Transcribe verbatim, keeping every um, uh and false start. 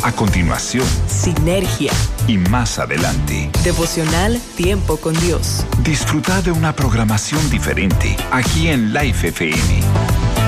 A continuación, Sinergia. Y más adelante, Devocional Tiempo con Dios. disfruta de una programación diferente aquí en Life F M.